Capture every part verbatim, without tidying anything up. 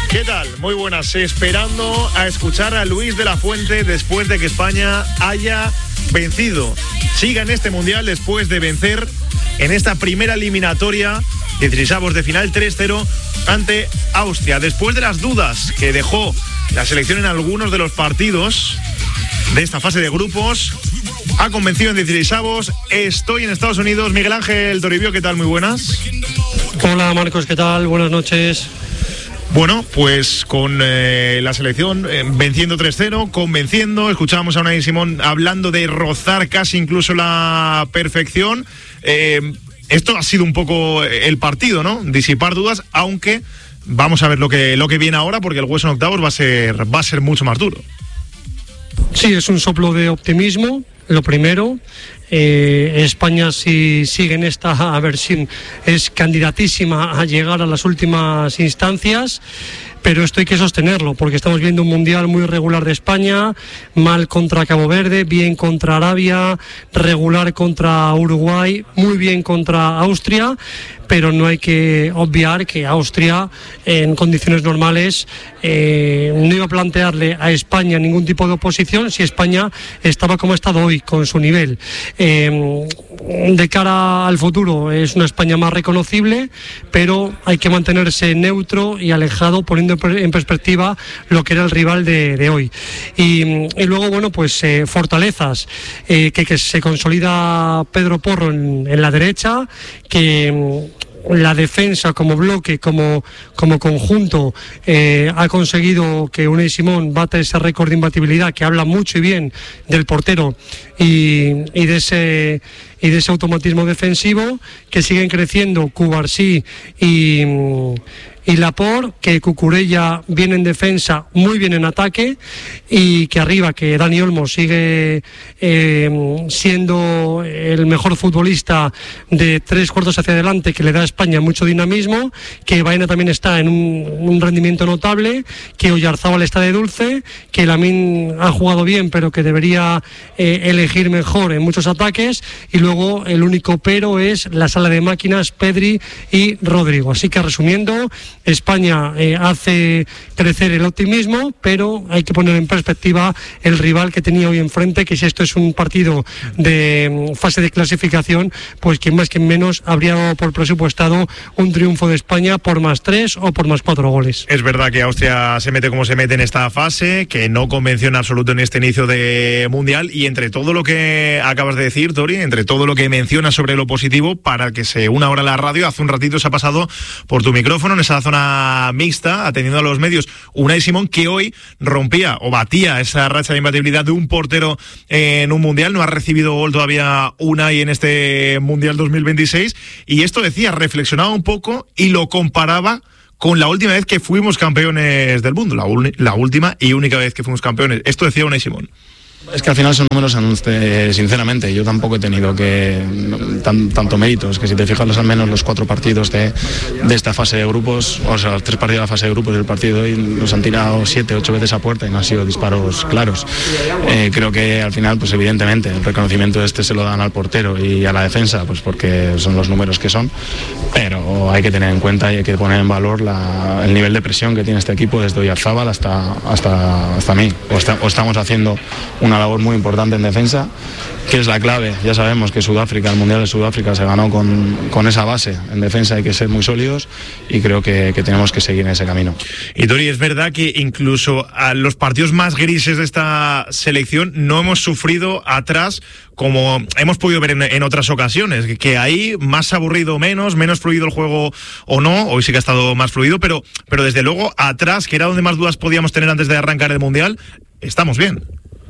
¿Qué tal? Muy buenas. Esperando a escuchar a Luis de la Fuente después de que España haya vencido. Siga en este Mundial después de vencer en esta primera eliminatoria, dieciseisavos de final, tres cero ante Austria. Después de las dudas que dejó la selección en algunos de los partidos de esta fase de grupos, ha convencido en dieciseisavos. Estoy en Estados Unidos. Miguel Ángel Toribio, ¿qué tal? Muy buenas. Hola Marcos, ¿qué tal? Buenas noches. Bueno, pues con eh, la selección eh, venciendo tres cero, convenciendo. Escuchábamos a Unai Simón hablando de rozar casi incluso la perfección. Eh, esto ha sido un poco el partido, ¿no? Disipar dudas, aunque vamos a ver lo que, lo que viene ahora, porque el hueso en octavos va a ser, va a ser mucho más duro. Sí, es un soplo de optimismo, lo primero. Eh, España, si sigue en esta versión, es candidatísima a llegar a las últimas instancias, pero esto hay que sostenerlo, porque estamos viendo un mundial muy regular de España, mal contra Cabo Verde, bien contra Arabia, regular contra Uruguay, muy bien contra Austria, pero no hay que obviar que Austria, en condiciones normales, eh, no iba a plantearle a España ningún tipo de oposición si España estaba como ha estado hoy, con su nivel. Eh, de cara al futuro es una España más reconocible, pero hay que mantenerse neutro y alejado, poniendo en perspectiva lo que era el rival de, de hoy. Y, y luego, bueno, pues eh, fortalezas, eh, que, que se consolida Pedro Porro en, en la derecha, que la defensa como bloque, como, como conjunto, eh, ha conseguido que Unai Simón bata ese récord de imbatibilidad, que habla mucho y bien del portero y, y de ese y de ese automatismo defensivo, que siguen creciendo Cubarsí y, y Laporte, que Cucurella viene en defensa, muy bien en ataque, y que arriba, que Dani Olmo sigue eh, siendo el mejor futbolista de tres cuartos hacia adelante, que le da a España mucho dinamismo, que Baena también está en un, un rendimiento notable, que Oyarzábal está de dulce, que Lamine ha jugado bien, pero que debería eh, elegir mejor en muchos ataques, y luego el único pero es la sala de máquinas, Pedri y Rodrigo. Así que, resumiendo, España eh, hace crecer el optimismo, pero hay que poner en perspectiva el rival que tenía hoy enfrente, que si esto es un partido de fase de clasificación, pues quien más quien menos habría dado por presupuestado un triunfo de España por más tres o por más cuatro goles. Es verdad que Austria se mete como se mete en esta fase, que no convenció en absoluto en este inicio de Mundial, y entre todo lo que acabas de decir, Tori, entre todo lo que mencionas sobre lo positivo, para que se una hora a la radio, hace un ratito se ha pasado por tu micrófono en esa zona mixta, atendiendo a los medios, Unai Simón, que hoy rompía o batía esa racha de imbatibilidad de un portero en un Mundial. No ha recibido gol todavía Unai en este Mundial dos mil veintiséis, y esto decía, reflexionaba un poco y lo comparaba con la última vez que fuimos campeones del mundo, la, un, la última y única vez que fuimos campeones. Esto decía Unai Simón. Es que al final son números, sinceramente, yo tampoco he tenido que tan, tanto mérito. Es que si te fijas al menos los cuatro partidos de, de esta fase de grupos, o sea, los tres partidos de la fase de grupos del partido, y nos han tirado siete, ocho veces a puerta y no han sido disparos claros. Eh, creo que al final, pues evidentemente, el reconocimiento este se lo dan al portero y a la defensa, pues porque son los números que son, pero hay que tener en cuenta y hay que poner en valor la, el nivel de presión que tiene este equipo, desde Oyarzábal hasta, hasta, hasta mí. O, está, o estamos haciendo una labor muy importante en defensa, que es la clave. Ya sabemos que Sudáfrica, el Mundial de Sudáfrica se ganó con, con esa base. En defensa hay que ser muy sólidos y creo que, que tenemos que seguir en ese camino. Y Tori, es verdad que incluso a los partidos más grises de esta selección no hemos sufrido atrás como hemos podido ver en, en otras ocasiones, que, que ahí más aburrido o menos, menos fluido el juego o no, hoy sí que ha estado más fluido, pero, pero desde luego atrás, que era donde más dudas podíamos tener antes de arrancar el Mundial, estamos bien.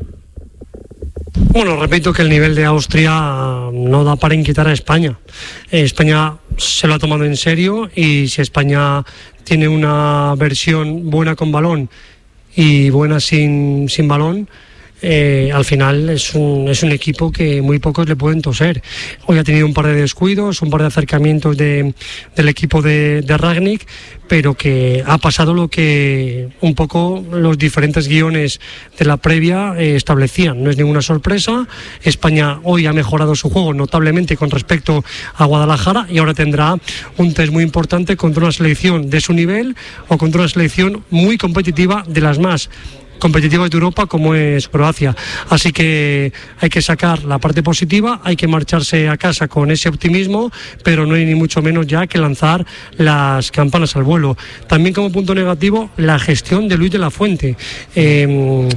Bueno, repito que el nivel de Austria no da para inquietar a España. Eh, España se lo ha tomado en serio, y si España tiene una versión buena con balón y buena sin, sin balón, eh, al final es un, es un equipo que muy pocos le pueden toser. Hoy ha tenido un par de descuidos, un par de acercamientos de, del equipo de, de Rangnick, pero que ha pasado lo que un poco los diferentes guiones de la previa eh, establecían. No es ninguna sorpresa. España hoy ha mejorado su juego notablemente con respecto a Guadalajara y ahora tendrá un test muy importante contra una selección de su nivel o contra una selección muy competitiva, de las más competitivas de Europa, como es Croacia. Así que hay que sacar la parte positiva, hay que marcharse a casa con ese optimismo, pero no hay ni mucho menos ya que lanzar las campanas al vuelo. También como punto negativo, la gestión de Luis de la Fuente. Eh,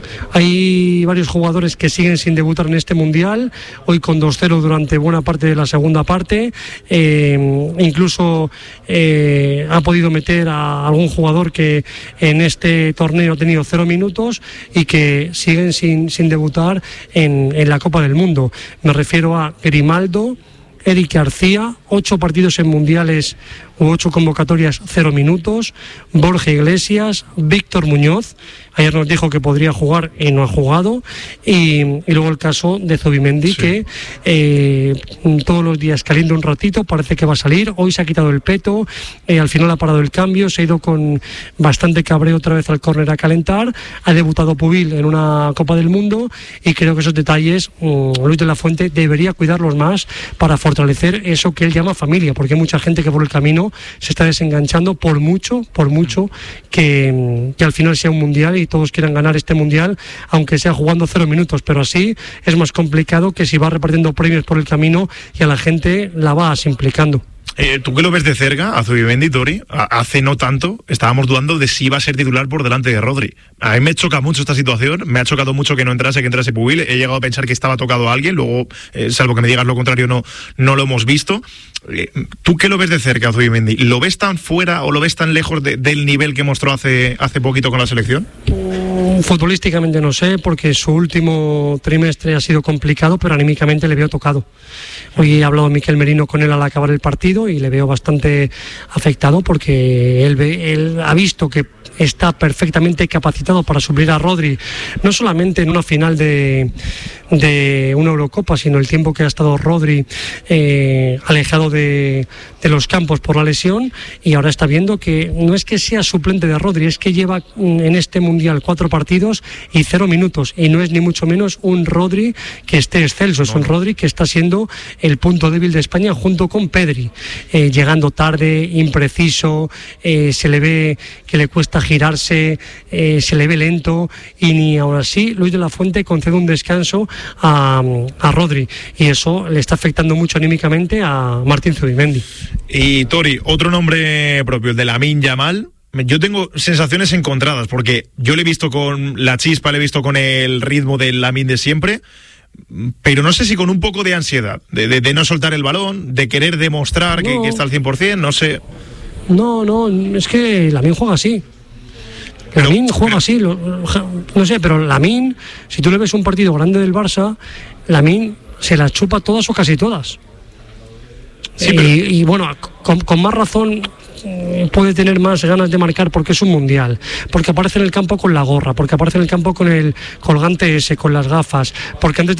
hay varios jugadores que siguen sin debutar en este Mundial, hoy con dos cero durante buena parte de la segunda parte, eh, incluso eh, ha podido meter a algún jugador que en este torneo ha tenido cero minutos y que siguen sin, sin debutar en, en la Copa del Mundo. Me refiero a Grimaldo, Eric García, ocho partidos en mundiales u ocho convocatorias, cero minutos. Borja Iglesias, Víctor Muñoz, ayer nos dijo que podría jugar y no ha jugado. Y, y luego el caso de Zubimendi, sí. que eh, todos los días calienta un ratito, parece que va a salir. Hoy se ha quitado el peto, eh, al final ha parado el cambio, se ha ido con bastante cabreo otra vez al córner a calentar. Ha debutado Pubil en una Copa del Mundo y creo que esos detalles um, Luis de la Fuente debería cuidarlos más para fortalecer eso que él llama familia, porque hay mucha gente que por el camino se está desenganchando, por mucho, por mucho que, que al final sea un mundial y todos quieran ganar este mundial, aunque sea jugando cero minutos, pero así es más complicado que si va repartiendo premios por el camino y a la gente la vas implicando. Eh, ¿Tú que lo ves de cerca, a Zubimendi, Tori? Hace no tanto estábamos dudando de si iba a ser titular por delante de Rodri. A mí me choca mucho esta situación, me ha chocado mucho que no entrase, que entrase Pubil. He llegado a pensar que estaba tocado a alguien, luego, eh, salvo que me digas lo contrario, no, no lo hemos visto. Eh, ¿Tú que lo ves de cerca, a Zubimendi? ¿Lo ves tan fuera o lo ves tan lejos de, del nivel que mostró hace, hace poquito con la selección? Futbolísticamente no sé, porque su último trimestre ha sido complicado, pero anímicamente le veo tocado. Hoy he hablado Miquel Merino con él al acabar el partido y le veo bastante afectado, porque él, ve, él ha visto que está perfectamente capacitado para suplir a Rodri, no solamente en una final de, de una Eurocopa, sino el tiempo que ha estado Rodri eh, alejado de, de los campos por la lesión, y ahora está viendo que no es que sea suplente de Rodri, es que lleva en este Mundial cuatro partidos y cero minutos, y no es ni mucho menos un Rodri que esté excelso, es un Rodri que está siendo el punto débil de España junto con Pedri, eh, llegando tarde, impreciso, eh, se le ve que le cuesta girarse, eh, se le ve lento, y ni aún así Luis de la Fuente concede un descanso a, a Rodri, y eso le está afectando mucho anímicamente a Martín Zubimendi. Y Tori, otro nombre propio, el de Lamine Yamal. Yo tengo sensaciones encontradas, porque yo le he visto con la chispa, le he visto con el ritmo del Lamine de siempre, pero no sé si con un poco de ansiedad, de, de, de no soltar el balón, de querer demostrar no. que, que está al cien por ciento, no sé. No, no, es que Lamine juega así. Lamine juega pero, así, lo, no sé, pero Lamine, si tú le ves un partido grande del Barça, Lamine se las chupa todas o casi todas. Sí, pero... y, y bueno, con, con más razón puede tener más ganas de marcar porque es un mundial, porque aparece en el campo con la gorra, porque aparece en el campo con el colgante ese, con las gafas, porque antes de